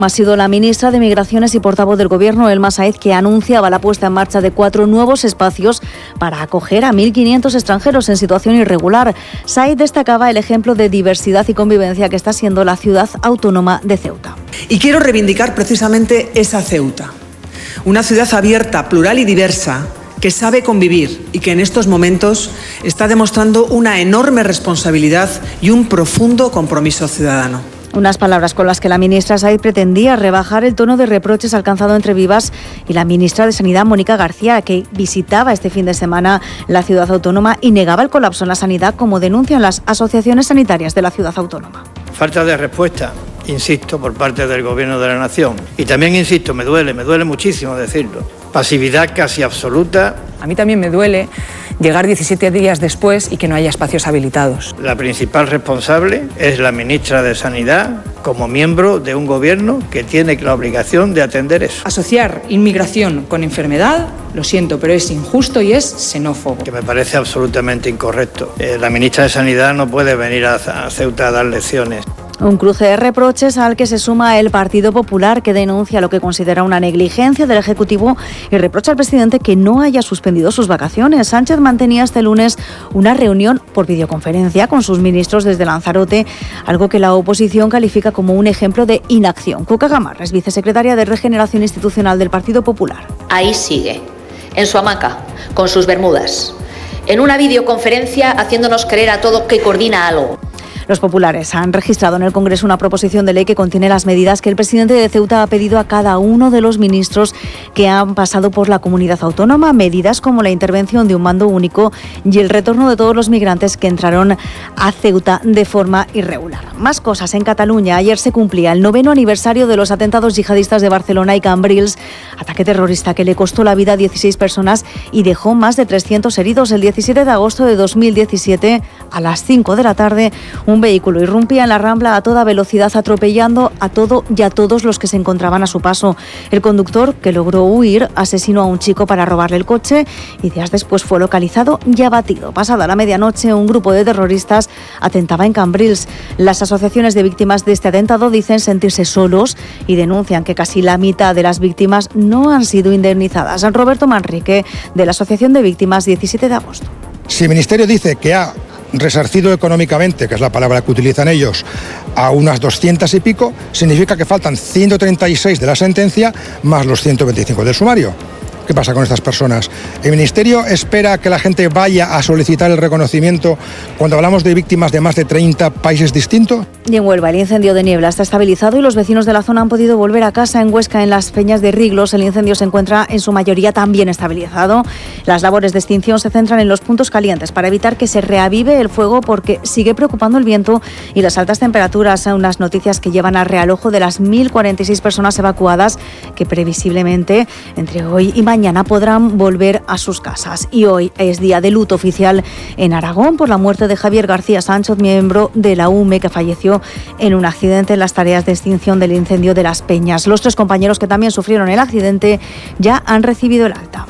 Ha sido la ministra de Migraciones y portavoz del Gobierno, Elma Saez, que anunciaba la puesta en marcha de 4 nuevos espacios para acoger a 1.500 extranjeros en situación irregular. Saez destacaba el ejemplo de diversidad y convivencia que está siendo la ciudad autónoma de Ceuta. Y quiero reivindicar precisamente esa Ceuta, una ciudad abierta, plural y diversa, que sabe convivir y que en estos momentos está demostrando una enorme responsabilidad y un profundo compromiso ciudadano. Unas palabras con las que la ministra Saez pretendía rebajar el tono de reproches alcanzado entre Vivas y la ministra de Sanidad, Mónica García, que visitaba este fin de semana la ciudad autónoma y negaba el colapso en la sanidad, como denuncian las asociaciones sanitarias de la ciudad autónoma. Falta de respuesta, insisto, por parte del Gobierno de la Nación. Y también, insisto, me duele muchísimo decirlo. Pasividad casi absoluta. A mí también me duele llegar 17 días después y que no haya espacios habilitados. La principal responsable es la ministra de Sanidad, como miembro de un gobierno que tiene la obligación de atender eso. Asociar inmigración con enfermedad, lo siento, pero es injusto y es xenófobo. Que me parece absolutamente incorrecto. La ministra de Sanidad no puede venir a Ceuta a dar lecciones. Un cruce de reproches al que se suma el Partido Popular, que denuncia lo que considera una negligencia del Ejecutivo y reprocha al presidente que no haya suspendido sus vacaciones. Sánchez mantenía este lunes una reunión por videoconferencia con sus ministros desde Lanzarote, algo que la oposición califica como un ejemplo de inacción. Cuca Gamarra es vicesecretaria de Regeneración Institucional del Partido Popular. Ahí sigue, en su hamaca, con sus bermudas, en una videoconferencia haciéndonos creer a todos que coordina algo. Los populares han registrado en el Congreso una proposición de ley que contiene las medidas que el presidente de Ceuta ha pedido a cada uno de los ministros que han pasado por la comunidad autónoma, medidas como la intervención de un mando único y el retorno de todos los migrantes que entraron a Ceuta de forma irregular. Más cosas en Cataluña. Ayer se cumplía el 9º aniversario de los atentados yihadistas de Barcelona y Cambrils, ataque terrorista que le costó la vida a 16 personas y dejó más de 300 heridos. El 17 de agosto de 2017, a las 5 de la tarde, un vehículo irrumpía en la Rambla a toda velocidad, atropellando a todo y a todos los que se encontraban a su paso. El conductor, que logró huir, asesinó a un chico para robarle el coche y días después fue localizado y abatido. Pasada la medianoche, un grupo de terroristas atentaba en Cambrils. Las asociaciones de víctimas de este atentado dicen sentirse solos y denuncian que casi la mitad de las víctimas no han sido indemnizadas. Roberto Manrique, de la Asociación de Víctimas, 17 de agosto. Si el Ministerio dice que ha resarcido económicamente, que es la palabra que utilizan ellos, a unas 200 y pico, significa que faltan 136 de la sentencia más los 125 del sumario. ¿Qué pasa con estas personas? ¿El Ministerio espera que la gente vaya a solicitar el reconocimiento cuando hablamos de víctimas de más de 30 países distintos? Y en Huelva, el incendio de Niebla está estabilizado y los vecinos de la zona han podido volver a casa. En Huesca, en las Peñas de Riglos, el incendio se encuentra en su mayoría también estabilizado. Las labores de extinción se centran en los puntos calientes para evitar que se reavive el fuego, porque sigue preocupando el viento y las altas temperaturas. Son unas noticias que llevan al realojo de las 1.046 personas evacuadas, que previsiblemente entre hoy y mañana podrán volver a sus casas. Y hoy es día de luto oficial en Aragón por la muerte de Javier García Sánchez, miembro de la UME, que falleció en un accidente en las tareas de extinción del incendio de Las Peñas. Los 3 compañeros que también sufrieron el accidente ya han recibido el alta.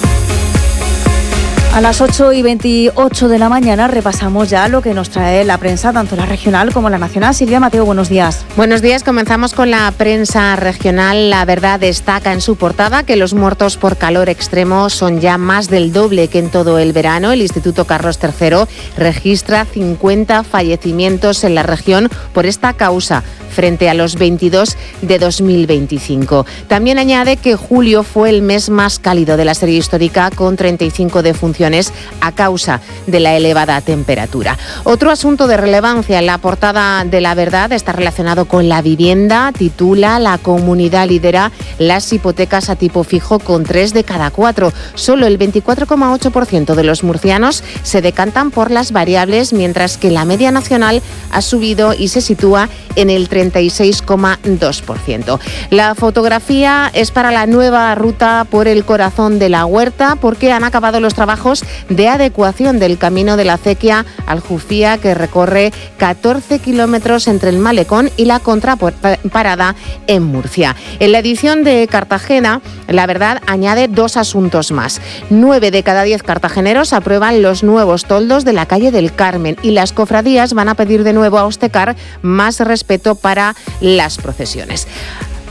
A las 8:28 de la mañana repasamos ya lo que nos trae la prensa, tanto la regional como la nacional. Silvia Mateo, buenos días. Buenos días, comenzamos con la prensa regional. La Verdad destaca en su portada que los muertos por calor extremo son ya más del doble que en todo el verano. El Instituto Carlos III registra 50 fallecimientos en la región por esta causa, frente a los 22 de 2025. También añade que julio fue el mes más cálido de la serie histórica, con 35 defunciones a causa de la elevada temperatura. Otro asunto de relevancia en la portada de La Verdad está relacionado con la vivienda. Titula: la comunidad lidera las hipotecas a tipo fijo con 3 de cada 4. Solo el 24,8% de los murcianos se decantan por las variables, mientras que la media nacional ha subido y se sitúa en el 36,2%. La fotografía es para la nueva ruta por el corazón de la Huerta, porque han acabado los trabajos de adecuación del camino de la acequia al Jufía, que recorre 14 kilómetros entre el Malecón y la Contraparada en Murcia. En la edición de Cartagena, La Verdad añade 2 asuntos más. 9 de cada 10 cartageneros aprueban los nuevos toldos de la calle del Carmen, y las cofradías van a pedir de nuevo a Ostecar más respeto para las procesiones.